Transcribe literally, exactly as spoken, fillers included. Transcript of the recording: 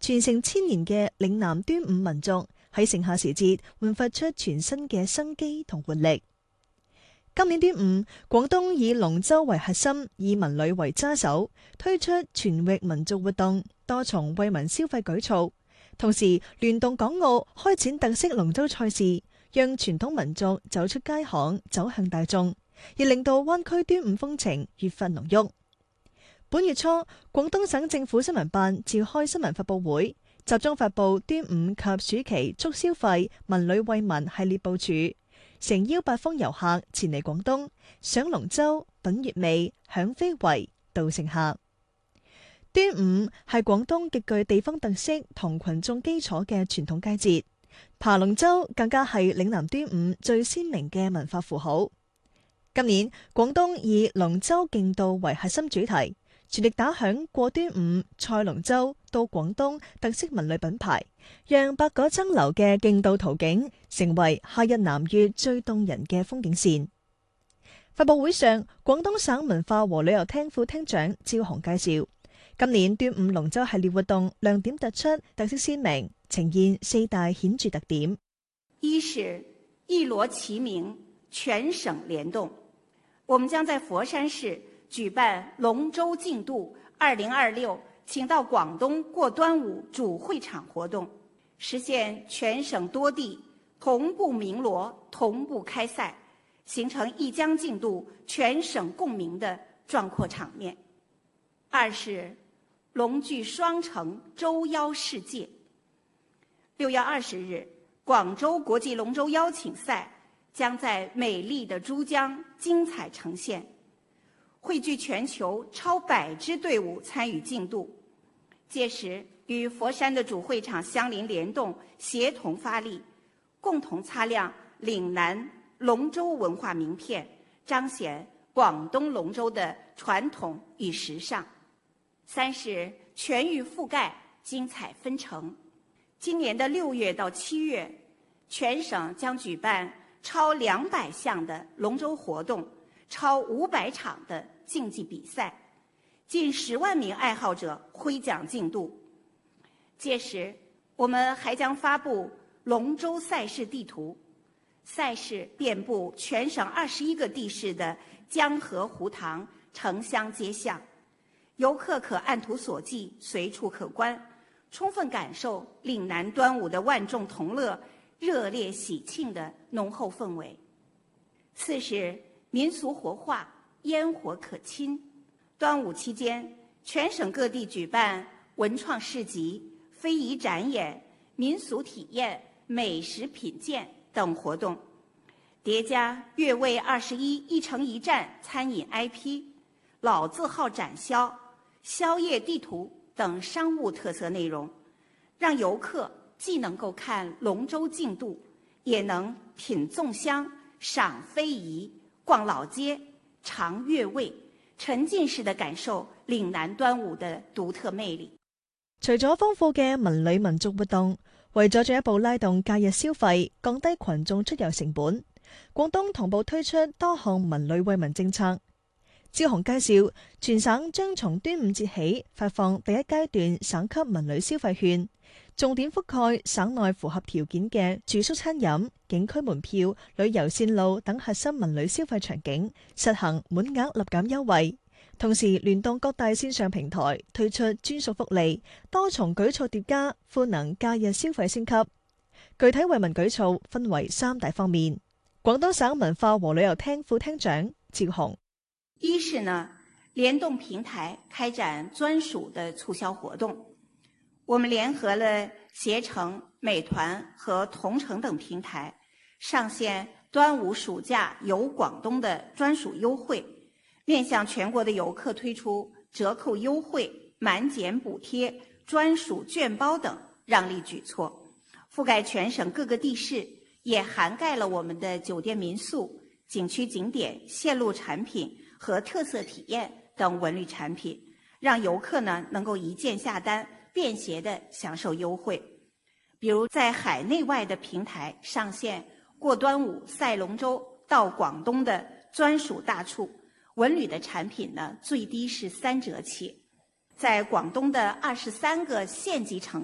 傳承千年嘅嶺南端午民俗喺盛夏時節煥發出全新嘅生機同活力。今年端午，廣東以龍舟為核心，以文旅為揸手，推出全域民族活動，多重惠民消費舉措，同時聯動港澳開展特色龍舟賽事，讓傳統民族走出街巷，走向大眾，亦令到灣區端午風情越發濃郁。本月初，廣東省政府新聞辦召開新聞發佈會，集中發佈端午及暑期促消費、文旅惠民系列部署，誠邀八方遊客前嚟廣東賞龍舟、品月味、享非遺、道盛夏。端午係廣東極具地方特色同群眾基礎嘅傳統佳節，爬龍舟更加係嶺南端午最鮮明嘅文化符號。今年廣東以龍舟競渡為核心主題，全力打響過端午賽龍舟到廣東特色文旅品牌，讓百舸爭流嘅競渡途徑成為夏日南粵最動人嘅風景線。發佈會上，廣東省文化和旅遊廳副廳長趙紅介紹，今年端午龍舟系列活動亮點突出，特色鮮明，呈現四大顯著特點。 一是一鑼齊鳴，全省聯動，我們將在佛山市舉辦龍舟競渡二零二六，請到廣東過端午主會場活動，實現全省多地同步鳴鑼、同步開賽，形成一江競渡全省共鳴的壯闊場面。二是龍踞雙城，舟邀世界。六月二十日，廣州國際龍舟邀請賽將在美麗的珠江精彩呈現，匯聚全球超百支隊伍參與競渡，屆時與佛山的主會場相鄰聯動，協同發力，共同擦亮嶺南龍舟文化名片，彰顯廣東龍舟的傳統與時尚。三是全域覆蓋，精彩紛呈。今年的六月到七月，全省將舉辦超兩百項的龍舟活動，超五百場的競技比賽，近十萬名愛好者揮槳競渡。屆時，我們還將發布龍舟賽事地圖，賽事遍布全省二十一個地市的江河湖塘、城鄉街巷，遊客可按圖索驥，隨處可觀，充分感受嶺南端午的萬眾同樂、熱烈喜慶的濃厚氛圍。四是民俗活化，煙火可親。端午期間，全省各地舉辦文創市集、非遺展演、民俗體驗、美食品鑑等活動，疊加粵味二十一一城一站餐飲 I P、老字號展銷、宵夜地圖等商務特色內容，讓遊客既能夠看龍舟競渡，也能品粽香、賞非遺、逛老街、嘗粵味，沉浸式地感受嶺南端午的獨特魅力。 除咗豐富嘅文旅民族活動，為咗進一步拉動假日消費，降低群眾出遊成本，廣東同步推出多項文旅惠民政策。趙紅介紹，全省將從端午節起發放第一階段省級文旅消費券，重點覆蓋省內符合條件嘅住宿餐飲、景區門票、旅遊線路等核心文旅消費場景，實行滿額立減優惠。同時聯動各大線上平台推出專屬福利，多重舉措疊加，賦能假日消費升級。具體惠民舉措分為三大方面。廣東省文化和旅遊廳副廳長趙紅。 一是呢，聯動平台開展專屬的促銷活動。我們聯合了攜程、美團和同程等平台，上線端午暑假遊廣東的專屬優惠，面向全國的遊客推出折扣優惠、滿減補貼、專屬券包等讓利舉措，覆蓋全省各個地市，也涵蓋了我們的酒店民宿、景區景點、線路產品和特色體驗等文旅產品，讓遊客呢能夠一鍵下單，便捷地享受優惠。比如在海內外的平台上線過端午賽龍舟到廣東的專屬大促，文旅的產品呢最低是三折起。在廣東的二十三個縣級城